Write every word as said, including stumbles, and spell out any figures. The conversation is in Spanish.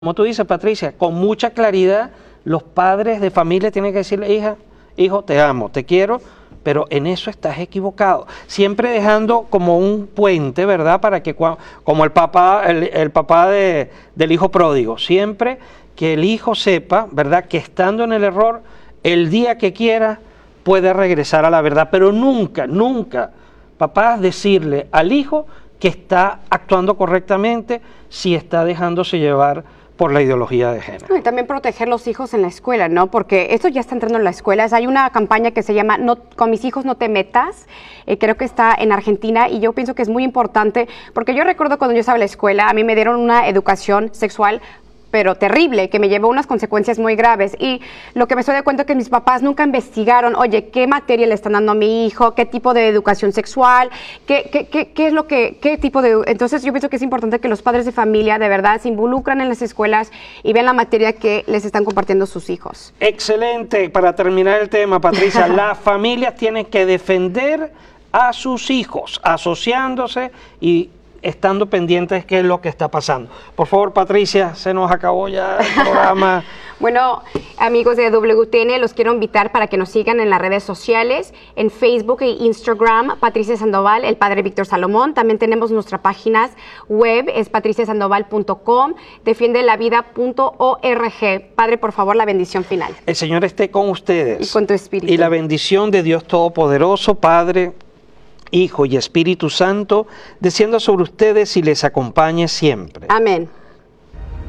Como tú dices, Patricia, con mucha claridad, los padres de familia tienen que decirle, hija, hijo, te amo, te quiero, pero en eso estás equivocado. Siempre dejando como un puente, ¿verdad? Para que, como el papá, el, el papá de, del hijo pródigo, siempre que el hijo sepa, ¿verdad? Que estando en el error, el día que quiera, puede regresar a la verdad, pero nunca, nunca, papá, decirle al hijo que está actuando correctamente si está dejándose llevar por la ideología de género. Y también proteger los hijos en la escuela, ¿no? Porque esto ya está entrando en las escuelas. Hay una campaña que se llama no, Con mis hijos no te metas, eh, creo que está en Argentina, y yo pienso que es muy importante, porque yo recuerdo cuando yo estaba en la escuela, a mí me dieron una educación sexual pero terrible, que me llevó a unas consecuencias muy graves. Y lo que me estoy de cuenta es que mis papás nunca investigaron, oye, ¿qué materia le están dando a mi hijo? ¿Qué tipo de educación sexual? ¿Qué, qué, qué, qué es lo que, qué tipo de...? Entonces yo pienso que es importante que los padres de familia de verdad se involucran en las escuelas y vean la materia que les están compartiendo sus hijos. Excelente. Para terminar el tema, Patricia, las familias tienen que defender a sus hijos, asociándose y estando pendientes de qué es lo que está pasando. Por favor, Patricia, se nos acabó ya el programa. Bueno, amigos de W T N, los quiero invitar para que nos sigan en las redes sociales, en Facebook e Instagram, Patricia Sandoval, el Padre Víctor Salomón. También tenemos nuestras páginas web, es patricia sandoval punto com, defiende la vida punto org. Padre, por favor, la bendición final. El Señor esté con ustedes. Y con tu espíritu. Y la bendición de Dios Todopoderoso, Padre, Hijo y Espíritu Santo, descienda sobre ustedes y les acompañe siempre. Amén.